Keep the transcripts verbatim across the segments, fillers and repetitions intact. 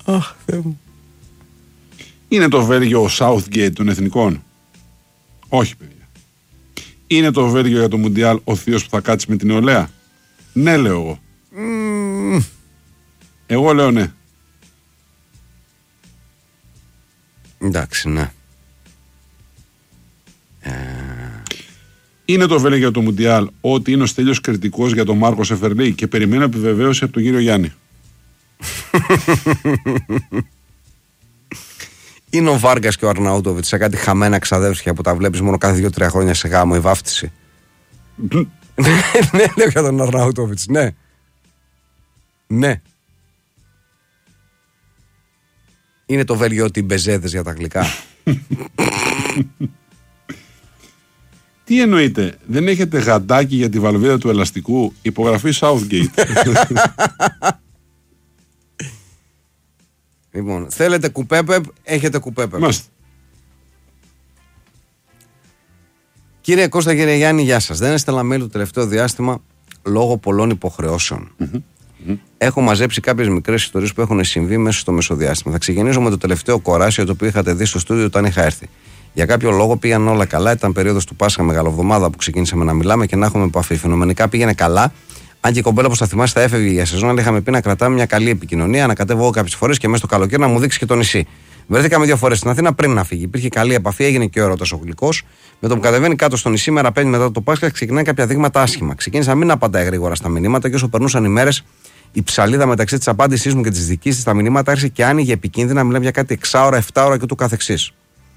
Αχ, Θεέ μου. Είναι το Βέλγιο ο Southgate των εθνικών? Όχι, παιδιά. Είναι το Βέλγιο για το Μουντιάλ ο θείος που θα κάτσει με την νεολαία? Ναι, λέω εγώ. Mm. Εγώ λέω ναι. Εντάξει, ναι. Ε... Είναι το Βέλγιο για το Μουντιάλ ότι είναι ο Στέλιος κριτικός για τον Μάρκο Σεφερλί και περιμένω επιβεβαίωση από τον κύριο Γιάννη? Είναι ο Βάργκας και ο Αρναούτοβιτς σε κάτι χαμένα ξαδέρφια που τα βλέπεις μόνο κάθε δύο τρία χρόνια σε γάμο, η βάφτιση. Ναι, λέω για τον Αρναούτοβιτς, ναι. Ναι. Είναι το Βέλγιο ότι μπεζέδες για τα γλυκά. Τι εννοείτε, δεν έχετε γαντάκι για τη βαλβίδα του ελαστικού? Υπογραφή Southgate. Λοιπόν, θέλετε κουπέπεπ, έχετε κουπέπεπ. Μάστε. Κύριε Κώστα, κύριε Γιάννη, γεια σας. Δεν έστελα mail το τελευταίο διάστημα λόγω πολλών υποχρεώσεων. Mm-hmm. Mm-hmm. Έχω μαζέψει κάποιες μικρές ιστορίες που έχουν συμβεί μέσα στο μεσοδιάστημα. Θα ξεκινήσω με το τελευταίο κοράσιο το οποίο είχατε δει στο στούντιο όταν είχα έρθει. Για κάποιο λόγο πήγαν όλα καλά. Ήταν περίοδος του Πάσχα Μεγαλοβδομάδα που ξεκίνησαμε να μιλάμε και να έχουμε επαφή. Φαινομενικά πήγαινε καλά. Αν και η κομπέλα, όπως θα θυμάστε, θα έφευγε για σεζόν, αλλά είχαμε πει να κρατάμε μια καλή επικοινωνία, να κατέβω εγώ κάποιες φορές και μέσα στο καλοκαίρι να μου δείξει και το νησί. Βρεθήκαμε δύο φορές στην Αθήνα πριν να φύγει. Υπήρχε καλή επαφή, έγινε και ο έρωτας ο γλυκός. Με το που κατεβαίνει κάτω στο νησί, μέρα πέντε μετά το Πάσχα, ξεκινάνε κάποια δείγματα άσχημα. Ξεκίνησα να μην απαντάει γρήγορα στα μηνύματα και όσο περνούσαν οι μέρες, η ψαλίδα μεταξύ της απάντησής μου και της δικής της στα μηνύματα άρχισε και άνοιγε επικίνδυνα, μιλάμε για κάτι έξι ώρα, επτά ώρα και ούτω καθεξής.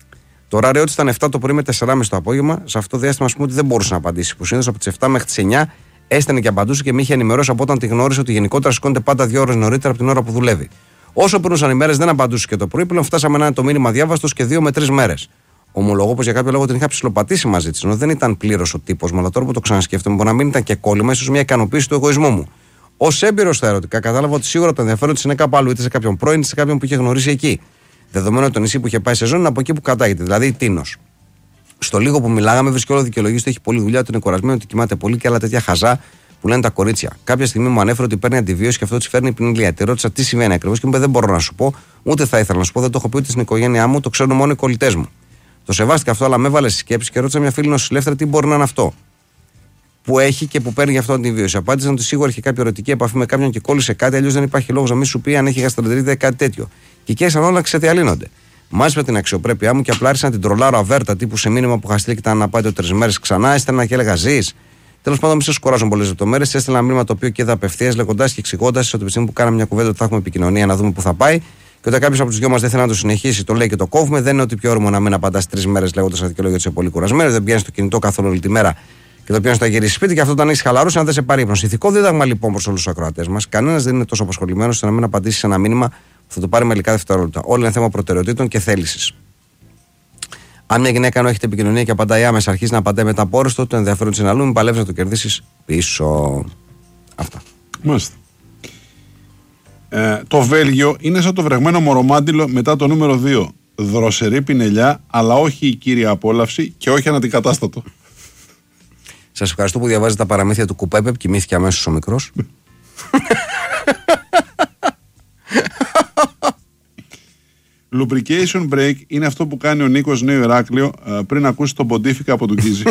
Το ωράριό της ήταν επτά το πρωί με τέσσερα και μισή το απόγευμα. Σε αυτό το διάστημα, α πούμε, ότι δεν μπορούσε να απαντήσει. Που συνήθως από τις επτά μέχρι τις εννιά έστενε και απαντούσε και με είχε ενημερώσει από όταν τη γνώρισε ότι γενικότερα σηκώνεται πάντα δύο ώρες νωρίτερα από την ώρα που δουλεύει. Όσο περνούσαν οι μέρες, δεν απαντούσε και το πρωί. Πλέον φτάσαμε να είναι το μήνυμα διάβαστος και δύο με τρεις μέρες. Ομολογώ πως για κάποιο λόγο την είχα ψιλοπατήσει μαζί της, ενώ δεν ήταν πλήρως ο τύπος μου, αλλά τώρα που το ξανασκέφτομαι, μπορεί να μην ήταν και κόλλημα, ίσως μια ικανοποίηση του εγωισμού μου. Ως έμπειρος στα ερωτικά, κατάλαβα ότι σίγουρα το ενδιαφέρον της είναι κάπου αλλού, είτε σε κάποιον πρώην, είτε σε κάποιον που είχε γνωρίσει εκεί. Δεδομένου ότι το νησί που είχε πάει σε ζώνη είναι από εκεί που κατάγεται, δηλαδή η Τίνος. Στο λίγο που μιλάγαμε, βρίσκει όλο δικαιολογήσει ότι έχει πολλή δουλειά, ότι είναι κουρασμένο, ότι κοιμάται πολύ και άλλα τέτοια χαζά που λένε τα κορίτσια. Κάποια στιγμή μου ανέφερε ότι παίρνει αντιβίωση και αυτό τη φέρνει πνιγλία. Τη ρώτησα τι συμβαίνει ακριβώς και μου είπε: Δεν μπορώ να σου πω, ούτε θα ήθελα να σου πω, δεν το έχω πει ούτε στην οικογένειά μου, το ξέρουν μόνο οι κολλητές μου. Το σεβάστηκα αυτό, αλλά με έβαλε στη σκέψη και ρώτησα μια φίλη νοσηλεύτρια τι μπορεί να είναι αυτό. Που έχει και που παίρνει γι' αυτό αντιβίωση. Απάντησε ότι σίγουρα έχει κάποια ερωτική επαφή με κάποιον και κόλλησε κάτι, αλλιώς δεν υπάρχει λόγος να μην σου πει αν έχει γαστρεντερίτιδα ή κάτι τέτοιο. Και εκεί άρχισαν όλα να ξεδιαλύνονται. Μάζεψα την αξιοπρέπειά μου και απλά άρχισα να την τρολάρω αβέρτα τύπου σε μήνυμα που είχα στείλει και ήταν να πάει το τρεις μέρες ξανά. Έστελνα και έλεγα: Ζεις. Τέλος πάντων, μη σας κουράζουν πολλές λεπτομέρειες. Έστελνα ένα μήνυμα το οποίο και είδα απευθείας λέγοντας και εξηγώντας ότι τη που κάναμε μια κουβέντα ότι θα έχουμε επικοινωνία να δούμε πού θα πάει. Και όταν κάποιος από τους δυο μας δεν θέλει να το συνεχίσει, το λέει και το κόβουμε. Δεν είναι ότι πιο όριμο να μην απαντάς τρεις μέρες λέγοντας ένα δικαιολόγιο ότι είσαι πολύ κουρασμένο, δεν πιάνεις το κινητό καθόλου όλη τη μέρα και το πιάνεις να γυρίσει σπίτι και αυτό όταν έχεις χαλαρώσει να δεν σε πάρει ύπνος. Ηθικό δίδαγμα λοιπόν προς όλους τους ακροατές μας. Κανένας δεν είναι τόσο απασχολημένος ώστε να μην απαντήσει σε ένα μήνυμα που θα το πάρει μερικά δευτερόλεπτα. Όλα είναι θέμα προτεραιοτήτων και θέλησης. Αν μια γυναίκα ενώ έχετε επικοινωνία και απαντάει άμεσα, αρχίζει να απαντάει μετά από όρεστο, το ενδιαφέρον της εναλλού, μην παλεύεις να το κερδίσεις πίσω. Αυτά. Μάλιστα. Ε, το Βέλγιο είναι σαν το βρεγμένο μορομάντιλο μετά το νούμερο δύο. Δροσερή πινελιά, αλλά όχι η κύρια απόλαυση και όχι αναντικατάστατο. Σας ευχαριστώ που διαβάζετε τα παραμύθια του Κουπέπεπ. Κοιμήθηκε αμέσως ο μικρός. Lubrication break είναι αυτό που κάνει ο Νίκος Νέο Ηράκλειο πριν ακούσει τον Ποντίφικα από τον Κίζη.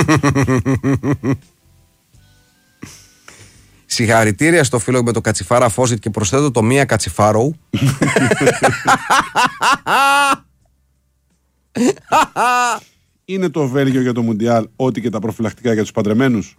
Συγχαρητήρια στο φίλο με το Κατσιφάρα Φόζιτ και προσθέτω το μία Κατσιφάρο. Είναι το Βέλγιο για το Μουντιάλ ό,τι και τα προφυλακτικά για τους παντρεμένους.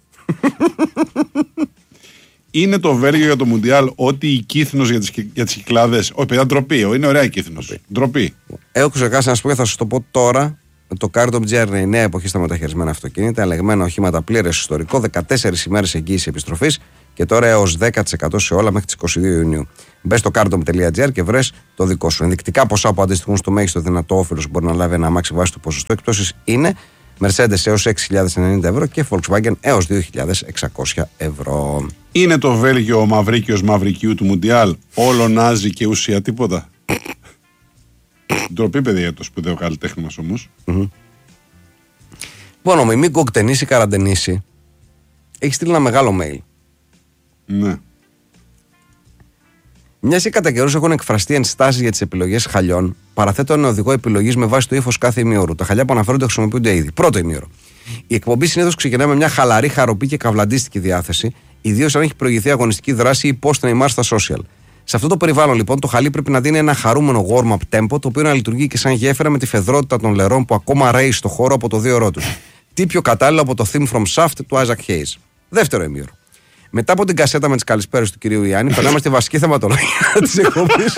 Είναι το Βέλγιο για το Μουντιάλ ό,τι η Κύθνος για τις, για τις κυκλάδες. Όχι, παιδιά, ντροπή. Είναι ωραία η Κύθνος. Ντροπή. Έχω ξεχάσει να σου πω και θα σου το πω τώρα. Το Cardom τζι αρ είναι η νέα εποχή στα μεταχειρισμένα αυτοκίνητα. Ελεγμένα οχήματα πλήρες ιστορικό. δεκατέσσερις ημέρες εγγύηση επιστροφής και τώρα έως δέκα τοις εκατό σε όλα μέχρι τις είκοσι δύο Ιουνίου. Μπες στο cardom τελεία τζι αρ και βρες το δικό σου. Ενδεικτικά ποσά που αντιστοιχούν στο μέγιστο δυνατό όφελος που μπορεί να λάβει ένα αμάξι βάσει του ποσοστού εκπτώσεις είναι Mercedes έως έξι χιλιάδες ενενήντα ευρώ και Volkswagen έως δύο χιλιάδες εξακόσια ευρώ. Είναι το Βέλγιο ο Μαυρίκιος Μαυρικίου του Μουντιάλ. Όλο νάζι και ουσία τίποτα. Ντροπή, παιδιά, για το σπουδαίο καλλιτέχνη μας όμως. Mm-hmm. Λοιπόν, ο Μιμί Κοκτενίση Καραντενίση έχει στείλει ένα μεγάλο mail. Ναι. Μια και κατά καιρούς έχουν εκφραστεί ενστάσεις για τις επιλογές χαλιών, παραθέτω ένα οδηγό επιλογής με βάση το ύφος κάθε ημίωρου. Τα χαλιά που αναφέρονται χρησιμοποιούνται ήδη. Πρώτο ημίωρο. Η εκπομπή συνήθως ξεκινά με μια χαλαρή, χαροπή και καυλαντίστικη διάθεση, ιδίως αν έχει προηγηθεί αγωνιστική δράση ή post Neymar στα social. Σε αυτό το περιβάλλον, λοιπόν, το χαλί πρέπει να δίνει ένα χαρούμενο warm-up tempo, το οποίο να λειτουργεί και σαν γέφυρα με τη φεδρότητα των λερών που ακόμα ρέει στο χώρο από το δύο ώρο του. Τι πιο κατάλληλο από το theme from Shaft του Isaac Hayes. Δεύτερο ημίωρο. Μετά από την κασέτα με τις καλησπέρες του κυρίου Ιάννη, περνάμε στη βασική θεματολογία της εκπομπής.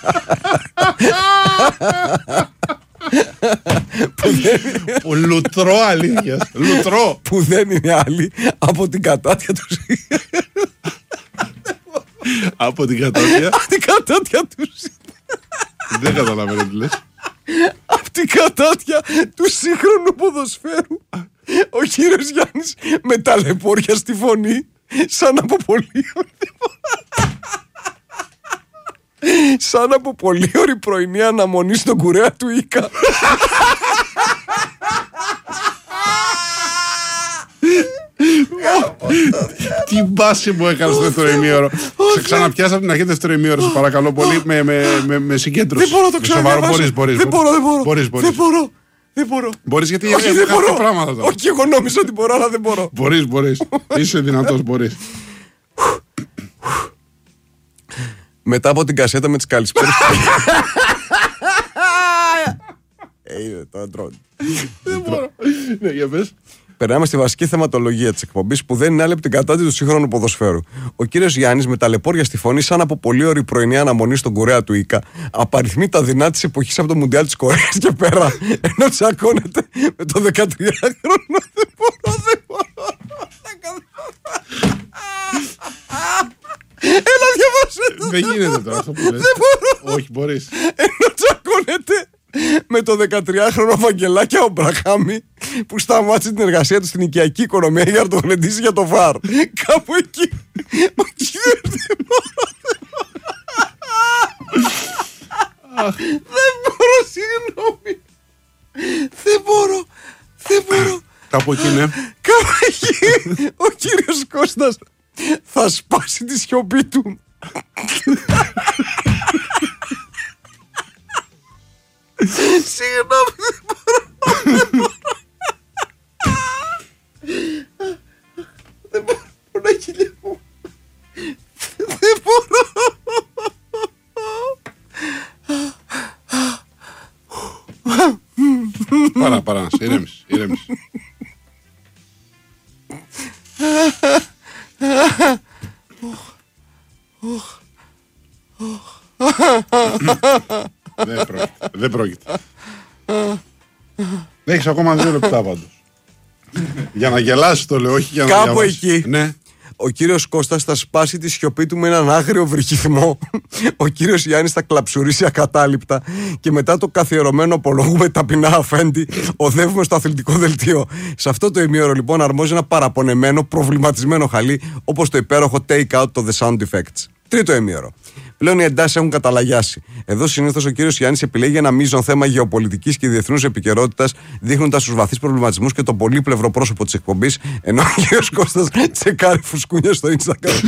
Ο λουτρό αλήθεια. Λουτρό. Που δεν είναι άλλη από την κατάτια του σύγχρονου. Από την κατάτια. την κατάτια του Δεν καταλαβαίνω τι λες. Από την κατάτια του σύγχρονου ποδοσφαίρου. Ο κύριος Γιάννης με ταλαιπώρια στη φωνή, σαν από πολύ σαν από πολύ ώρη πρωινή αναμονή στον κουρέα του Ίκα. Τι μπάση μου έκανες στο δεύτερο ημίωρο. Σε ξαναπιάσα από την αρχή δεύτερο ημίωρο, σε παρακαλώ πολύ, με συγκέντρωση. Δεν μπορώ να το ξαναπιάσω. Δεν μπορώ, δεν μπορώ. Δεν μπορώ. Δεν μπορώ. Μπορείς, γιατί όχι, δεν μπορώ. Πράγματα τώρα. Όχι, εγώ νόμιζα ότι μπορώ, αλλά δεν μπορώ. Μπορείς, μπορείς. Είσαι δυνατός, μπορείς. Μετά από την κασέτα με τις καλησπέρες. Ε, είδε το αντρών. Δεν μπορώ. Ναι, για πες. Περνάμε στη βασική θεματολογία της εκπομπής, που δεν είναι άλλη από την κατάτια του σύγχρονου ποδοσφαίρου. Ο κύριος Γιάννης, με ταλαιπώρια στη φωνή, σαν από πολύ ώρη πρωινή αναμονή στον κουρέα του Ίκα, απαριθμεί τα δεινά της εποχής από το Μουντιάλ της Κορέας και πέρα. Ενώ τσακώνεται με το δεκατριάχρονο. Δεν μπορώ, δεν μπορώ. Έλα, διαβάσε το. Δεν γίνεται τώρα αυτό που λες. Δεν μπορώ. Όχι, μπορείς. Ενώ τσακώνεται με το δεκατριάχρονο Βαγγελάκη Αμπραχάμι, που σταμάτησε την εργασία του στην οικιακή οικονομία για να το γλεντήσει για το βαρ. Κάπου εκεί. Ο κύριος δεν μπορώ. Δεν μπορώ, συγγνώμη. Δεν μπορώ. Δεν μπορώ. Κάπου εκεί, ναι. Κάπου εκεί. Ο κύριος Κώστας θα σπάσει τη σιωπή του. Συγγνώμη, δεν μπορώ. Δεν μπορώ να κυλιέμαι. Δεν μπορώ. Παρά, παρά, ηρέμεις, ηρέμεις. Δεν πρόκειται. Δεν πρόκειται. Έχεις ακόμα δύο λεπτά πάντως. Για να γελάσεις το λέω, όχι για να κάπου διαβάσεις. εκεί. Ναι. Ο κύριος Κώστας θα σπάσει τη σιωπή του με έναν άγριο βρυχυθμό. Ο κύριος Γιάννης θα κλαψουρίσει ακατάληπτα. Και μετά το καθιερωμένο απολόγου με ταπεινά αφέντη, οδεύουμε στο αθλητικό δελτίο. Σε αυτό το ημίωρο, λοιπόν, αρμόζει ένα παραπονεμένο, προβληματισμένο χαλί, όπως το υπέροχο take out το The Sound Effects. Τρίτο ημίωρο. Πλέον οι εντάσεις έχουν καταλαγιάσει. Εδώ συνήθως ο κύριος Γιάννης επιλέγει ένα μείζον θέμα γεωπολιτικής και διεθνούς επικαιρότητας, δείχνοντας τους βαθύς προβληματισμούς και το πολύπλευρο πρόσωπο της εκπομπής, ενώ ο κύριος Κώστας τσεκάρει φουσκούνια στο Instagram.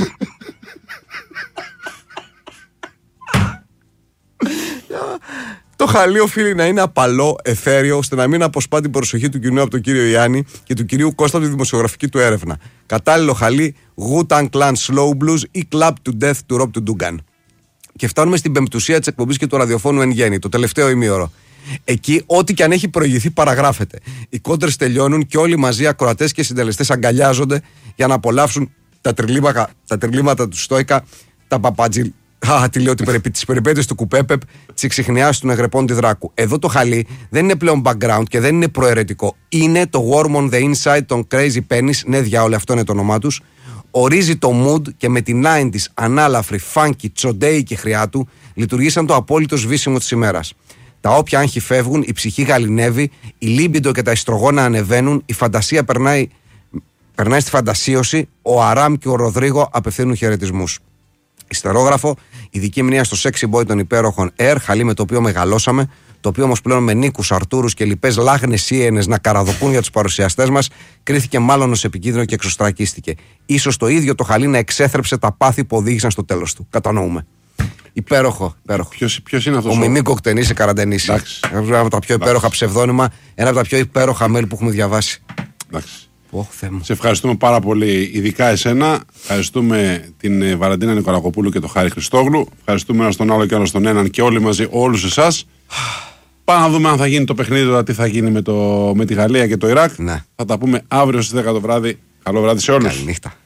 Το χαλί οφείλει να είναι απαλό, εθέριο, ώστε να μην αποσπά την προσοχή του κοινού από τον κύριο Γιάννη και του κυρίου Κώστα από τη δημοσιογραφική του έρευνα. Κατάλληλο χαλί, Wu-Tang Clan Slow Blues ή Club to Death του Rob του Dugan. Και φτάνουμε στην πεμπτουσία της εκπομπής και του ραδιοφώνου εν γέννη, το τελευταίο ημίωρο. Εκεί, ό,τι και αν έχει προηγηθεί, παραγράφεται. Οι κόντρες τελειώνουν και όλοι μαζί, ακροατές και συντελεστές, αγκαλιάζονται για να απολαύσουν τα τριλήμματα, τα τριλήμματα του Στόικα, τα παπατζιλ. Α, τι λέω, τις περιπέτειες του Κουπέπεπ, τις εξιχνιάσεις του Νεγρεπών τη Δράκου. Εδώ το χαλί δεν είναι πλέον background και δεν είναι προαιρετικό. Είναι το Worm on the Inside των Crazy Pennies, ναι, διάολε, αυτό είναι το όνομά τους. Ορίζει το mood και με την ενενήντα ανάλαφρη, funky, τσοντέικη χρειά του λειτουργήσαν το απόλυτο σβήσιμο της ημέρας. Τα όποια άγχη φεύγουν, η ψυχή γαληνεύει, η λίμπιντο και τα ιστρογόνα ανεβαίνουν, η φαντασία περνάει, περνάει στη φαντασίωση, ο Αράμ και ο Ροδρίγο απευθύνουν χαιρετισμούς. Ιστερόγραφο, ειδική μνήμα στο sexy boy των υπέροχων Air, χαλί με το οποίο μεγαλώσαμε, το οποίο όμως πλέον με Νίκους, Αρτούρους και λοιπές λάγνες σύενες να καραδοκούν για τους παρουσιαστές μας, κρίθηκε μάλλον ως επικίνδυνο και εξωστρακίστηκε. Ίσως το ίδιο το χαλί να εξέθρεψε τα πάθη που οδήγησαν στο τέλος του. Κατανοούμε. Υπέροχο. υπέροχο. Ποιος είναι αυτός? Ο Μιμί Κοκτενής Καραντενής. Ένα από τα πιο υπέροχα ψευδόνυμα, ένα από τα πιο υπέροχα mail που έχουμε διαβάσει. Εντάξει. Oh, σε ευχαριστούμε πάρα πολύ, ειδικά εσένα. Ευχαριστούμε την Βαλαντίνα Νικολακοπούλου και τον Χάρη Χριστόγλου. Ευχαριστούμε ένα τον άλλο και ένα τον έναν και όλοι μαζί, όλους εσάς. Πάμε να δούμε αν θα γίνει το παιχνίδι, τώρα τι θα γίνει με, το, με τη Γαλλία και το Ιράκ. Ναι. Θα τα πούμε αύριο στις δέκα το βράδυ. Καλό βράδυ σε όλους. Καληνύχτα.